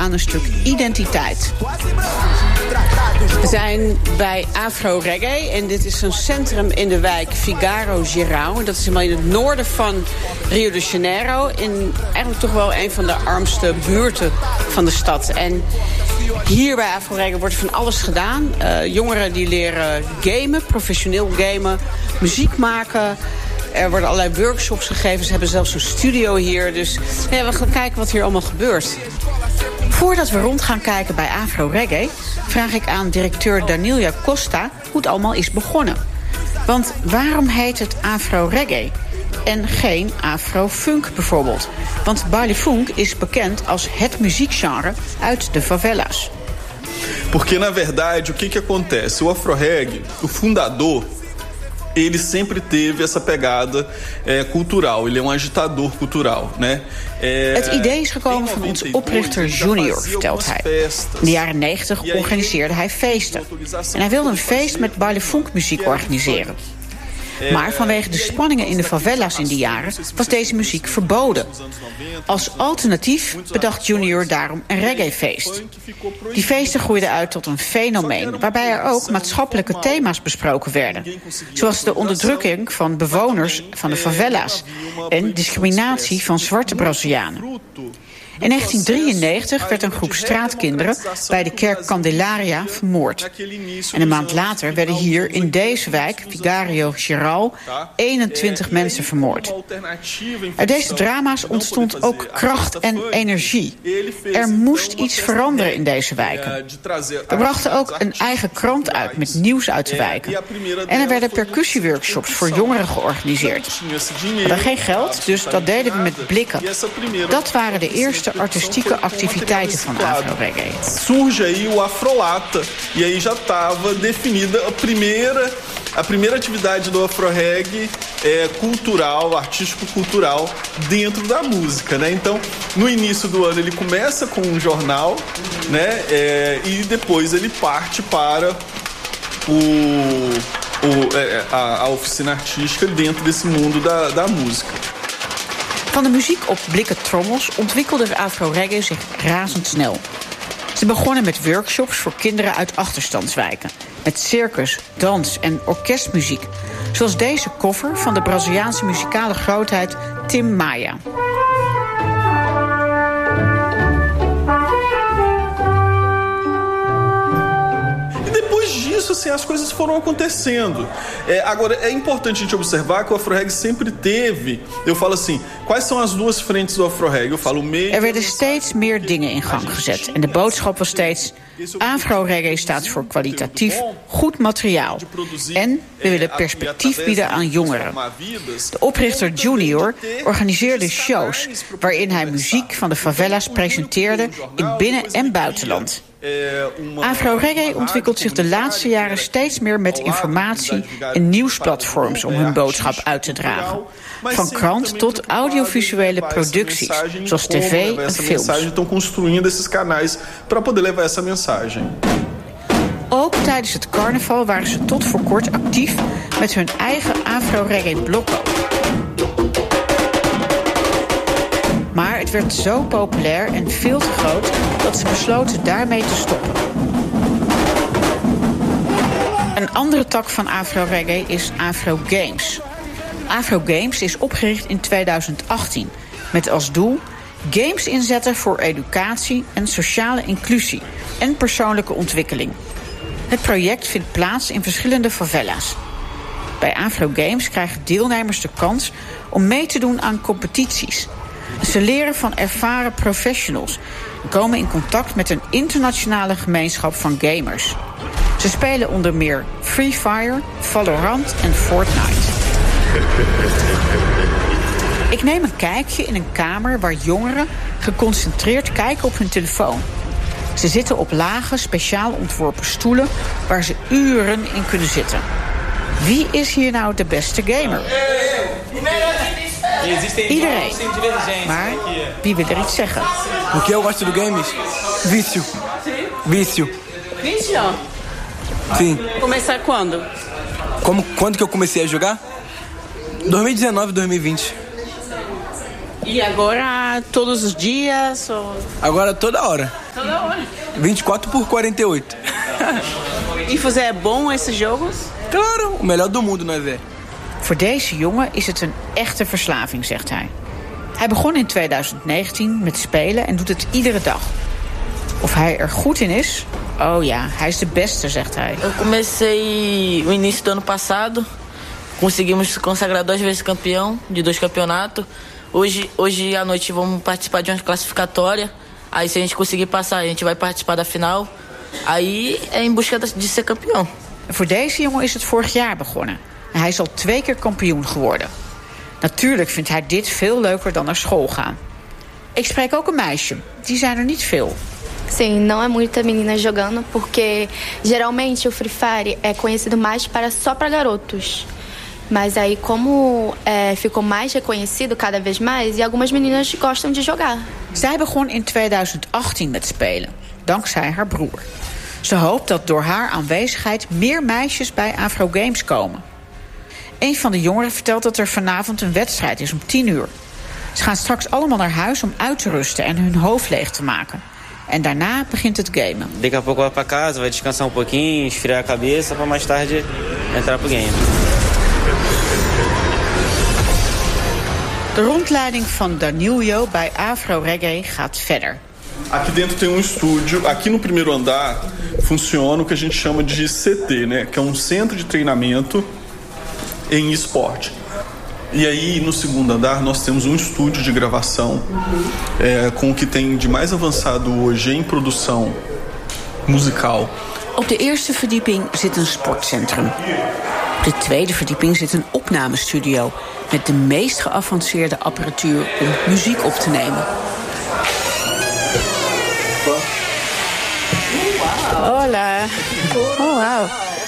aan een stuk identiteit. We zijn bij Afro Reggae en dit is een centrum in de wijk Figaro Girão. Dat is helemaal in het noorden van Rio de Janeiro. In eigenlijk toch wel een van de armste buurten van de stad. En hier bij Afro Reggae wordt van alles gedaan. Jongeren die leren gamen, professioneel gamen, muziek maken. Er worden allerlei workshops gegeven. Ze hebben zelfs een studio hier. Dus ja, we gaan kijken wat hier allemaal gebeurt. Voordat we rond gaan kijken bij Afro Reggae, vraag ik aan directeur Danilia Costa hoe het allemaal is begonnen. Want waarom heet het Afro Reggae en geen Afro Funk bijvoorbeeld? Want baile funk is bekend als het muziekgenre uit de favelas. Porque na verdade o que acontece? O Afro Reggae, o fundador, ele sempre teve essa pegada cultural. Ele é agitador cultural, né? Het idee is gekomen van onze oprichter Junior, vertelt hij. In de jaren 90 organiseerde hij feesten. En hij wilde een feest met baile funk muziek organiseren. Maar vanwege de spanningen in de favelas in die jaren was deze muziek verboden. Als alternatief bedacht Junior daarom een reggaefeest. Die feesten groeiden uit tot een fenomeen, waarbij er ook maatschappelijke thema's besproken werden. Zoals de onderdrukking van bewoners van de favelas en discriminatie van zwarte Brazilianen. In 1993 werd een groep straatkinderen bij de kerk Candelaria vermoord. En een maand later werden hier in deze wijk, Figaro Girão, 21 mensen vermoord. Uit deze drama's ontstond ook kracht en energie. Er moest iets veranderen in deze wijken. We brachten ook een eigen krant uit met nieuws uit de wijken. En er werden percussieworkshops voor jongeren georganiseerd. We hadden geen geld, dus dat deden we met blikken. Dat waren de eerste artistieke activiteiten van Afro Reggae. Surge aí o Afrolata. E aí já estava definida a primeira atividade do Afro Reggae cultural, artístico-cultural dentro da música, né? Então, no início do ano ele começa com um jornal, né? E depois ele parte para a oficina artística dentro desse mundo da música. Van de muziek op blikken trommels ontwikkelde Afro Reggae zich razendsnel. Ze begonnen met workshops voor kinderen uit achterstandswijken. Met circus, dans en orkestmuziek. Zoals deze cover van de Braziliaanse muzikale grootheid Tim Maia. Isso, assim, as coisas foram acontecendo. Agora, é importante a gente observar que o Afro Reggae sempre teve... Eu falo assim, quais são as duas frentes do Afro Reggae? Eu falo meio... Er werden steeds meer dingen in gang gezet. En de boodschap was steeds... Afro Reggae staat voor kwalitatief goed materiaal. En we willen perspectief bieden aan jongeren. De oprichter Junior organiseerde shows... waarin hij muziek van de favelas presenteerde in binnen- en buitenland. Afro Reggae ontwikkelt zich de laatste jaren steeds meer met informatie en nieuwsplatforms om hun boodschap uit te dragen. Van krant tot audiovisuele producties, zoals tv en films. Ook tijdens het carnaval waren ze tot voor kort actief met hun eigen Afro Reggae blokken. Maar het werd zo populair en veel te groot dat ze besloten daarmee te stoppen. Een andere tak van Afro Reggae is Afro Games. Afro Games is opgericht in 2018 met als doel games inzetten voor educatie en sociale inclusie en persoonlijke ontwikkeling. Het project vindt plaats in verschillende favelas. Bij Afro Games krijgen deelnemers de kans om mee te doen aan competities. Ze leren van ervaren professionals en komen in contact met een internationale gemeenschap van gamers. Ze spelen onder meer Free Fire, Valorant en Fortnite. Ik neem een kijkje in een kamer waar jongeren geconcentreerd kijken op hun telefoon. Ze zitten op lage, speciaal ontworpen stoelen waar ze uren in kunnen zitten. Wie is hier nou de beste gamer? Iedereen. Maar wie wil er iets zeggen? O que eu gosto do game is vício. Vício. Vício? Sim. Começar quando? Quando que eu comecei a jogar? 2019, 2020. E agora todos os dias? Ou... Agora toda hora. Toda hora. 24/48. E você é bom esses jogos? Claro, o melhor do mundo, nós é. Voor deze jongen is het een echte verslaving, zegt hij. Hij begon in 2019 met spelen en doet het iedere dag. Of hij er goed in is? Oh ja, hij is de beste, zegt hij. Eu comecei no início do ano passado. Conseguimos consagrar 2 vezes campeão de 2 campeonatos. Hoje à noite vamos participar de uma classificatória. Aí se a gente conseguir passar, a gente vai participar da final. Aí é em busca de ser campeão. Voor deze jongen is het vorig jaar begonnen. En hij is al 2 keer kampioen geworden. Natuurlijk vindt hij dit veel leuker dan naar school gaan. Ik spreek ook een meisje. Die zijn er niet veel. Sim, não é muita menina jogando, porque geralmente o Free Fire é conhecido mais só para garotos. Mas aí, como ficou mais reconhecido cada vez mais, e algumas meninas gostam de jogar. Zij begon in 2018 met spelen, dankzij haar broer. Ze hoopt dat door haar aanwezigheid meer meisjes bij Afro Games komen. Een van de jongeren vertelt dat er vanavond een wedstrijd is om 10:00. Ze gaan straks allemaal naar huis om uit te rusten en hun hoofd leeg te maken. En daarna begint het gamen. Daqui a pouco vai para casa, vai descansar pouquinho, esfriar a cabeça para mais tarde entrar pro game. De rondleiding van Danilo bij Afro Reggae gaat verder. Aqui dentro tem estúdio. Aqui no primeiro andar funciona o que a gente chama de CT, né? Que é centro de treinamento em esporte. E aí, no segundo andar, nós temos estúdio de gravação com o que tem de mais avançado hoje em produção musical. Op de eerste verdieping zit een sportcentrum. Op de tweede verdieping zit een opnamestudio met de meest geavanceerde apparatuur om muziek op te nemen. Hola. Oh, wow.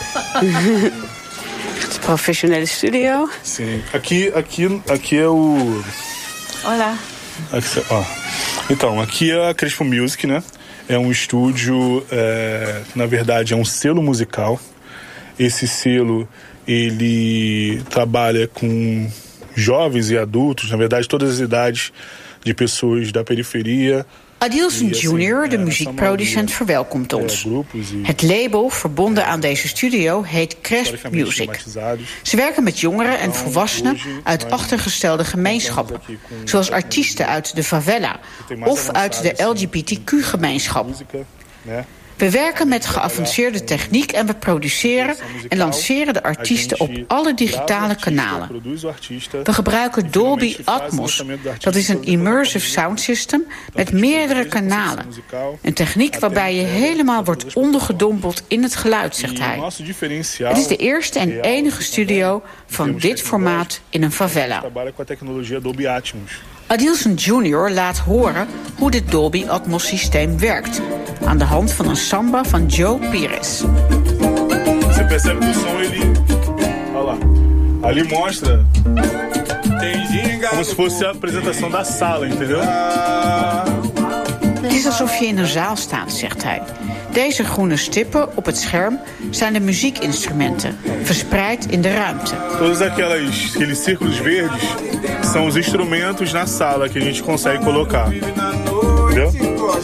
Profissionele studio. Sim. Aqui é o... Olá. Aqui, ó. Então, aqui é a Crespo Music, né? É estúdio, na verdade, é selo musical. Esse selo, ele trabalha com jovens e adultos, na verdade, todas as idades de pessoas da periferia. Adilson Jr., de muziekproducent, verwelkomt ons. Het label verbonden aan deze studio heet Cresp Music. Ze werken met jongeren en volwassenen uit achtergestelde gemeenschappen, zoals artiesten uit de favela of uit de LGBTQ-gemeenschap. We werken met geavanceerde techniek en we produceren en lanceren de artiesten op alle digitale kanalen. We gebruiken Dolby Atmos. Dat is een immersive sound system met meerdere kanalen. Een techniek waarbij je helemaal wordt ondergedompeld in het geluid, zegt hij. Het is de eerste en enige studio van dit formaat in een favela. Adilson Jr. laat horen hoe dit Dolby Atmos systeem werkt. Aan de hand van een samba van Joe Pires. Você percebe que o som ele... Olha lá. Ali mostra como se fosse a apresentação da sala, entendeu? Het is alsof je in een zaal staat, zegt hij. Deze groene stippen op het scherm zijn de muziekinstrumenten, verspreid in de ruimte. Todos aqueles círculos verdes são os instrumentos na sala que a gente consegue colocar. Entendeu?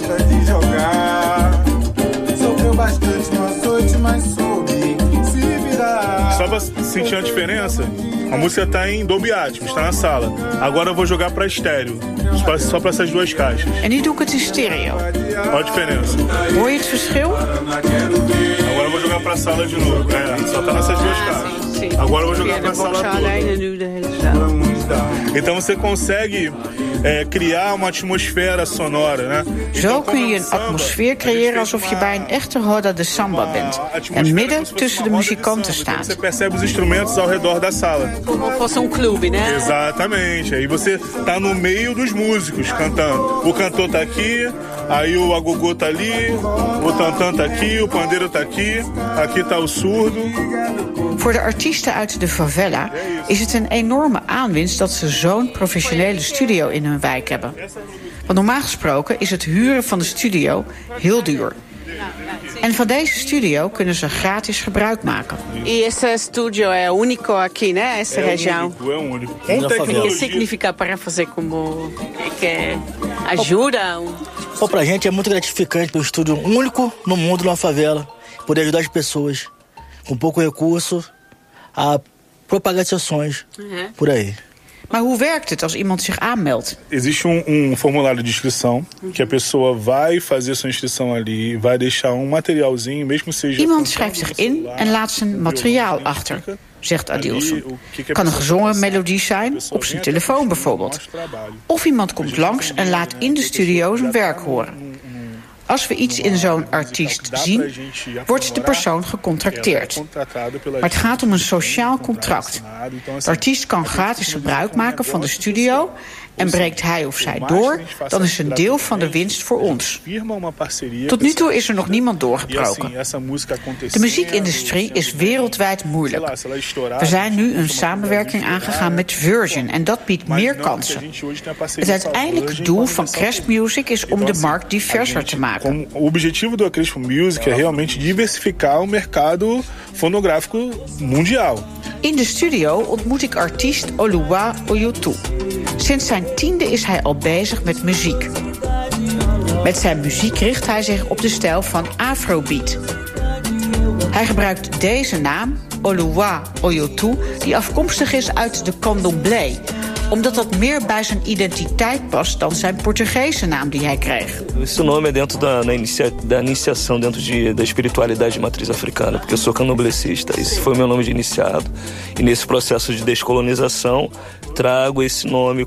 Só pra sentir a diferença, a música tá em Dolby Atmos, tá na sala. Agora eu vou jogar pra estéreo, só pra essas 2 caixas. En nu doe ik het in stereo. Olha a diferença. Hoor je het verschil? Agora eu vou jogar pra sala de novo. Só tá nessas 2 caixas. Agora eu vou jogar pra sala toda. Então você consegue criar uma atmosfera sonora, né? Zo kun je een atmosfeer creëren alsof je bij een echte roda de samba bent en midden tussen de muzikanten staat. Você percebe os instrumentos ao redor da sala. Como fosse clube, né? Exatamente. Aí você tá no meio dos músicos cantando. O cantor tá aqui, aí o agogô tá ali, o tantã tá aqui, o pandeiro tá aqui, aqui tá o surdo. Voor de artiesten uit de favela is het een enorme aanwinst dat ze zo'n professionele studio in hun wijk hebben. Want normaal gesproken is het huren van de studio heel duur. En van deze studio kunnen ze gratis gebruik maken. E esse estúdio é único aqui, né? Essa região. O que significa para você como que ajuda? Pra gente é muito gratificante ter um estúdio único no mundo, numa favela, poder ajudar as pessoas com pouco recurso a propagar seus sonhos por aí. Maar hoe werkt het als iemand zich aanmeldt? Existe formulário de inscrição, que a pessoa vai fazer sua inscrição ali, vai deixar materiaalzinho, mesmo seja... Iemand schrijft zich in en laat zijn materiaal achter, zegt Adilson. Kan een gezongen melodie zijn, op zijn telefoon bijvoorbeeld. Of iemand komt langs en laat in de studio zijn werk horen. Als we iets in zo'n artiest zien, wordt de persoon gecontracteerd. Maar het gaat om een sociaal contract. De artiest kan gratis gebruik maken van de studio en breekt hij of zij door, dan is een deel van de winst voor ons. Tot nu toe is er nog niemand doorgebroken. De muziekindustrie is wereldwijd moeilijk. We zijn nu een samenwerking aangegaan met Virgin en dat biedt meer kansen. Het uiteindelijke doel van Crespo Music is om de markt diverser te maken. O objetivo do Crespo Music é realmente diversificar o mercado fonográfico mundial. In de studio ontmoet ik artiest Oluwa Oyotu. Sinds zijn 10e is hij al bezig met muziek. Met zijn muziek richt hij zich op de stijl van Afrobeat. Hij gebruikt deze naam, Oluwa Oyotu, die afkomstig is uit de candomblé, omdat dat meer bij zijn identiteit past dan zijn Portugese naam die hij kreeg. Esse nome é dentro da iniciação dentro da espiritualidade de matriz africana, porque eu sou candomblessista. Esse foi meu nome de iniciado. E nesse processo de descolonização, trago esse nome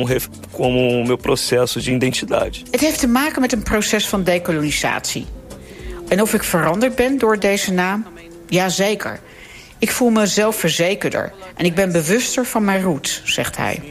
como meu processo de identidade. Het heeft te maken met een proces van dekolonisatie. En of ik veranderd ben door deze naam? Jazeker. Ik voel me zelfverzekerder en ik ben bewuster van mijn roots, zegt hij.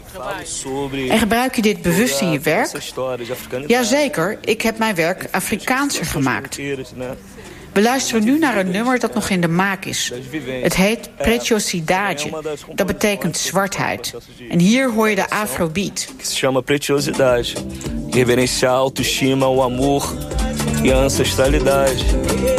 En gebruik je dit bewust in je werk? Jazeker, ik heb mijn werk Afrikaanser gemaakt. We luisteren nu naar een nummer dat nog in de maak is. Het heet Preciosidade. Dat betekent zwartheid. En hier hoor je de Afrobeat. Que se chama Preciosidade. Reverenciar a autoestima, o amor e a ancestralidade.